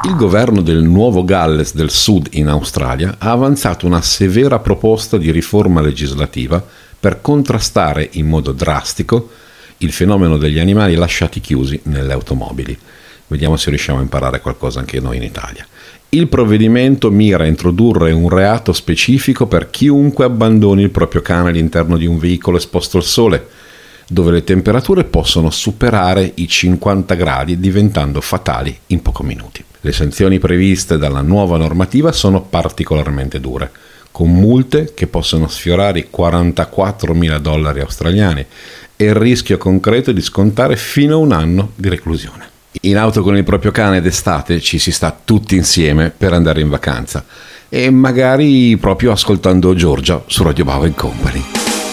Il governo del Nuovo Galles del Sud in Australia ha avanzato una severa proposta di riforma legislativa per contrastare in modo drastico il fenomeno degli animali lasciati chiusi nelle automobili. Vediamo se riusciamo a imparare qualcosa anche noi in Italia. Il provvedimento mira a introdurre un reato specifico per chiunque abbandoni il proprio cane all'interno di un veicolo esposto al sole, dove le temperature possono superare i 50 gradi, diventando fatali in pochi minuti. Le sanzioni previste dalla nuova normativa sono particolarmente dure, con multe che possono sfiorare i $44.000 australiani e il rischio concreto di scontare fino a 1 anno di reclusione. In auto con il proprio cane d'estate ci si sta tutti insieme per andare in vacanza e magari proprio ascoltando Giorgia su Radio Bava & Company.